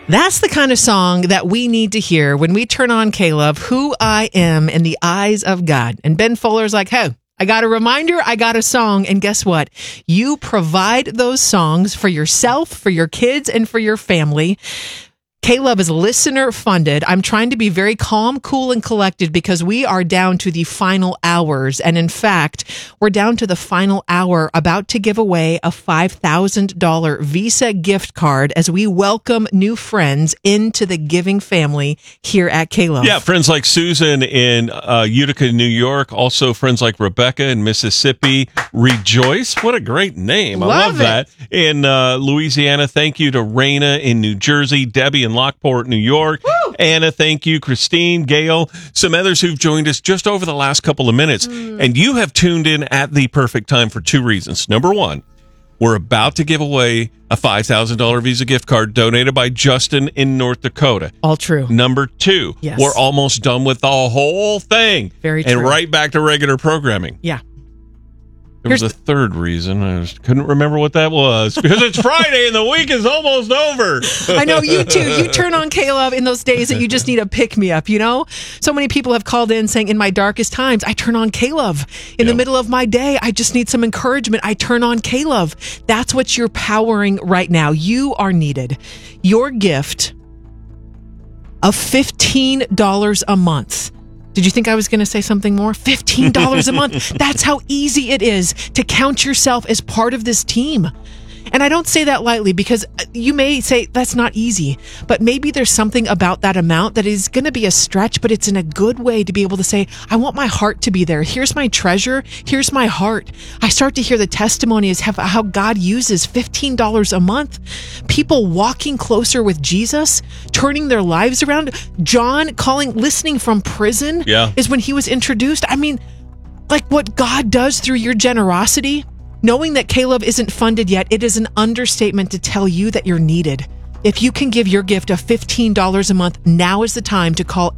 That's the kind of song that we need to hear when we turn on K-Love, Who I Am in the Eyes of God. And Ben Fuller's like, hey, I got a reminder, I got a song, and guess what? You provide those songs for yourself, for your kids, and for your family. K-Love is listener funded. I'm trying to be very calm, cool, and collected because we are down to the final hours. And in fact, we're down to the final hour about to give away a $5,000 Visa gift card as we welcome new friends into the giving family here at K-Love. Yeah, friends like Susan in Utica, New York. Also friends like Rebecca in Mississippi. Rejoice. What a great name. I love that. In Louisiana, thank you to Raina in New Jersey. Debbie in Lockport, New York. Woo! Anna, thank you. Christine, Gail, some others who've joined us just over the last couple of minutes. And you have tuned in at the perfect time for two reasons. Number one, we're about to give away a $5,000 Visa gift card donated by Justin in North Dakota. All true. Number two, yes, we're almost done with the whole thing. Very true. And right back to regular programming. Yeah. There was a third reason. I just couldn't remember what that was. Because it's Friday and the week is almost over. I know, you too. You turn on K-Love in those days that you just need a pick-me-up, you know? So many people have called in saying, in my darkest times, I turn on K-Love. In the middle of my day, I just need some encouragement. I turn on K-Love. That's what you're powering right now. You are needed. Your gift of $15 a month. Did you think I was going to say something more? $15 a month. That's how easy it is to count yourself as part of this team. And I don't say that lightly because you may say that's not easy, but maybe there's something about that amount that is going to be a stretch, but it's in a good way to be able to say, I want my heart to be there. Here's my treasure. Here's my heart. I start to hear the testimonies of how God uses $15 a month. People walking closer with Jesus, turning their lives around. John listening from prison is when he was introduced. I mean, like what God does through your generosity. Knowing that K-Love isn't funded yet, it is an understatement to tell you that you're needed. If you can give your gift of $15 a month, now is the time to call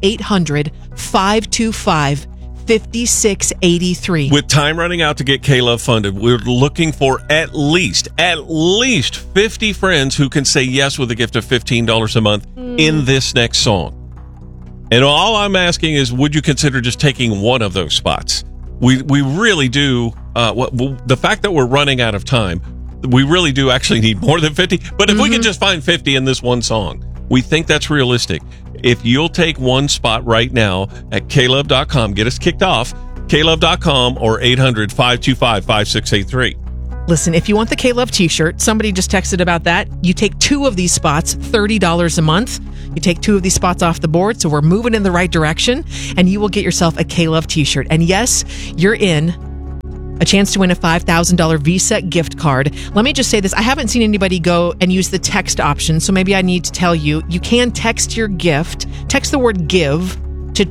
800-525-5683. With time running out to get K-Love funded, we're looking for at least 50 friends who can say yes with a gift of $15 a month in this next song. And all I'm asking is, would you consider just taking one of those spots? We really do. The fact that we're running out of time, we really do actually need more than 50. But if we can just find 50 in this one song, we think that's realistic. If you'll take one spot right now at klove.com, get us kicked off, klove.com or 800-525-5683. Listen, if you want the K-Love t-shirt, somebody just texted about that. You take two of these spots, $30 a month. You take two of these spots off the board, so we're moving in the right direction, and you will get yourself a K-Love t-shirt. And yes, you're in a chance to win a $5,000 Visa gift card. Let me just say this. I haven't seen anybody go and use the text option, so maybe I need to tell you, you can text your gift. Text the word GIVE to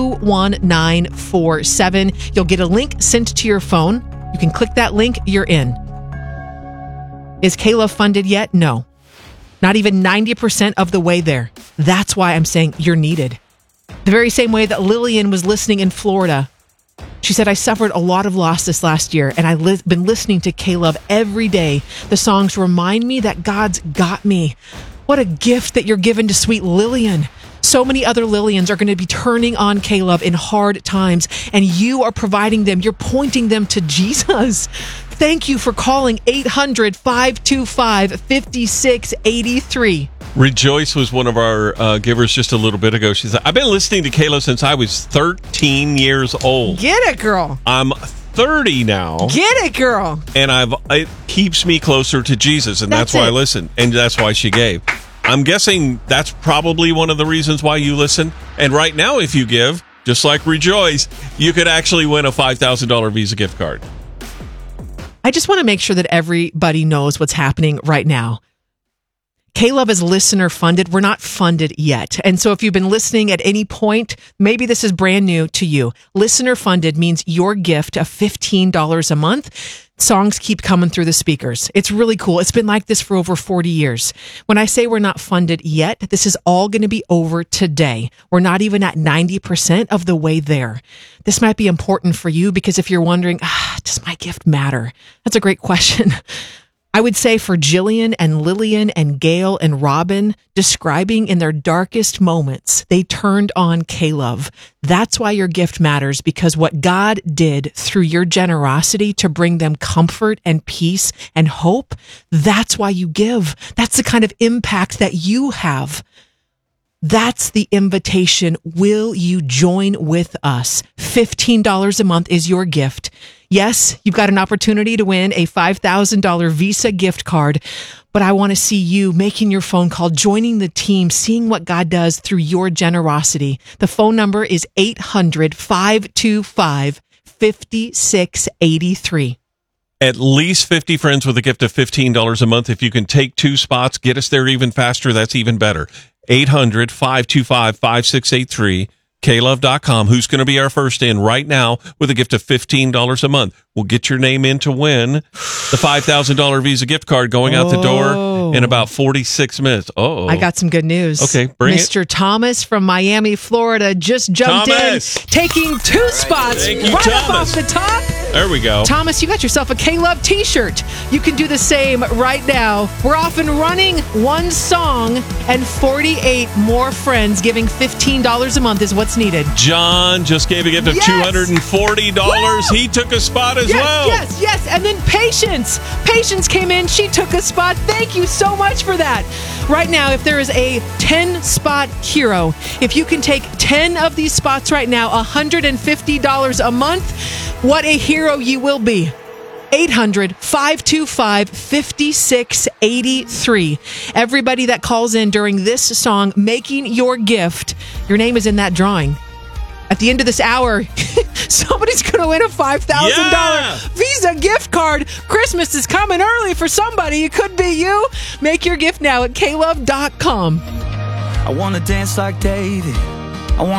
21947. You'll get a link sent to your phone. You can click that link. You're in. Is K-Love funded yet? No. Not even 90% of the way there. That's why I'm saying you're needed. The very same way that Lillian was listening in Florida. She said, I suffered a lot of loss this last year, and I've been listening to K-Love every day. The songs remind me that God's got me. What a gift that you're given to sweet Lillian. So many other Lillians are going to be turning on K-Love in hard times, and you are providing them. You're pointing them to Jesus. Thank you for calling 800-525-5683. Rejoice was one of our givers just a little bit ago. She said, I've been listening to K-Love since I was 13 years old. Get it, girl. I'm 30 now. Get it, girl. And it keeps me closer to Jesus, and that's why I listen. And that's why she gave. I'm guessing that's probably one of the reasons why you listen. And right now, if you give, just like Rejoice, you could actually win a $5,000 Visa gift card. I just want to make sure that everybody knows what's happening right now. K-Love is listener funded. We're not funded yet. And so if you've been listening at any point, maybe this is brand new to you. Listener funded means your gift of $15 a month. Songs keep coming through the speakers. It's really cool. It's been like this for over 40 years. When I say we're not funded yet, this is all going to be over today. We're not even at 90% of the way there. This might be important for you because if you're wondering, does my gift matter? That's a great question. I would say for Jillian and Lillian and Gail and Robin, describing in their darkest moments, they turned on K-Love. That's why your gift matters, because what God did through your generosity to bring them comfort and peace and hope, that's why you give. That's the kind of impact that you have. That's the invitation. Will you join with us? $15 a month is your gift. Yes, you've got an opportunity to win a $5,000 Visa gift card, but I want to see you making your phone call, joining the team, seeing what God does through your generosity. The phone number is 800-525-5683. At least 50 friends with a gift of $15 a month. If you can take 2 spots, get us there even faster, that's even better. 800-525-5683, klove.com. Who's going to be our first in right now with a gift of $15 a month? We'll get your name in to win the $5,000 Visa gift card going out the door in about 46 minutes. Oh, I got some good news. Okay, bring Mr. Thomas from Miami, Florida just jumped in, taking 2 spots right up off the top. There we go. Thomas, you got yourself a K-Love t-shirt. You can do the same right now. We're off and running. 1 song and 48 more friends giving $15 a month is what's needed. John just gave a gift of $240. Woo! He took a spot as well. Yes. And then Patience. Patience came in. She took a spot. Thank you so much for that. Right now, if there is a 10-spot hero, if you can take 10 of these spots right now, $150 a month, what a hero you will be. 800-525-5683. Everybody that calls in during this song, making your gift, your name is in that drawing. At the end of this hour, somebody's going to win a $5,000 Visa gift card. Christmas is coming early for somebody. It could be you. Make your gift now at klove.com. I want to dance like David,